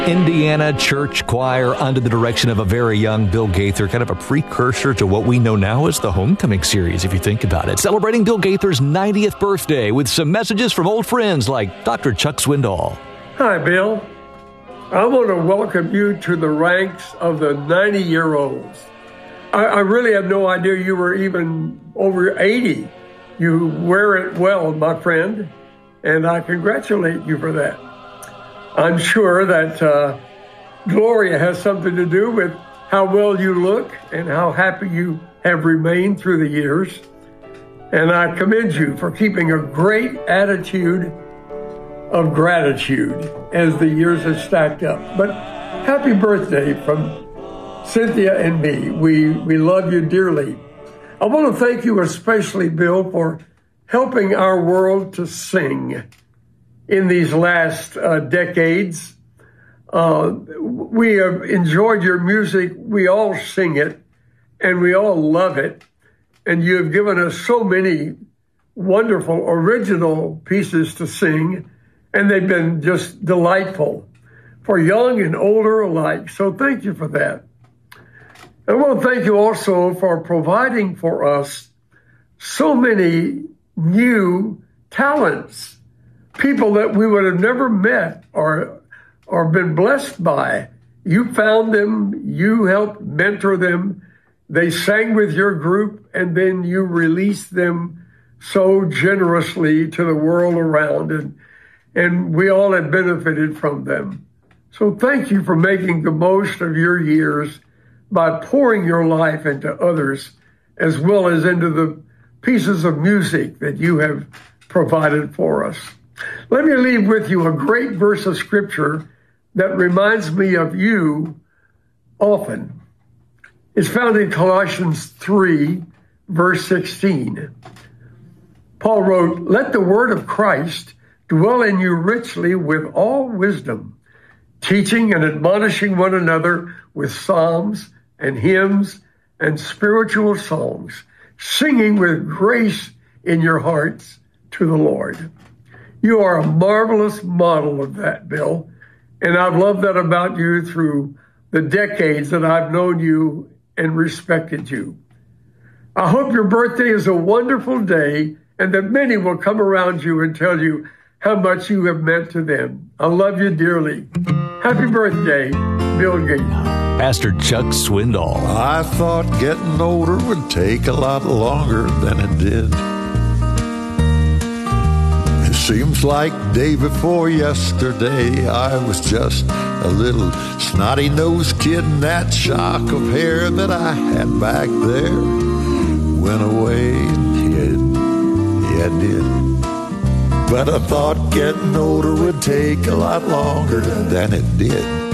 Indiana Church Choir under the direction of a very young Bill Gaither, kind of a precursor to what we know now as the Homecoming series, if you think about it. Celebrating Bill Gaither's 90th birthday with some messages from old friends like Dr. Chuck Swindoll. Hi, Bill. I want to welcome you to the ranks of the 90-year-olds. I really had no idea you were even over 80. You wear it well, my friend, and I congratulate you for that. I'm sure that Gloria has something to do with how well you look and how happy you have remained through the years. And I commend you for keeping a great attitude of gratitude as the years have stacked up. But happy birthday from Cynthia and me. We love you dearly. I want to thank you especially, Bill, for helping our world to sing in these last decades. We have enjoyed your music. We all sing it, and we all love it. And you have given us so many wonderful original pieces to sing, and they've been just delightful for young and older alike. So thank you for that. I want to thank you also for providing for us so many new talents, people that we would have never met or been blessed by. You found them, you helped mentor them, they sang with your group, and then you released them so generously to the world around, and we all have benefited from them. So thank you for making the most of your years by pouring your life into others, as well as into the pieces of music that you have provided for us. Let me leave with you a great verse of scripture that reminds me of you often. It's found in Colossians 3, verse 16. Paul wrote, "Let the word of Christ dwell in you richly with all wisdom, teaching and admonishing one another with psalms and hymns and spiritual songs, singing with grace in your hearts to the Lord." You are a marvelous model of that, Bill, and I've loved that about you through the decades that I've known you and respected you. I hope your birthday is a wonderful day and that many will come around you and tell you how much you have meant to them. I love you dearly. Happy birthday, Bill Gaither. Pastor Chuck Swindoll. I thought getting older would take a lot longer than it did. It seems like day before yesterday, I was just a little snotty-nosed kid, and that shock of hair that I had back there went away and hid. Yeah, it did. But I thought getting older would take a lot longer than it did.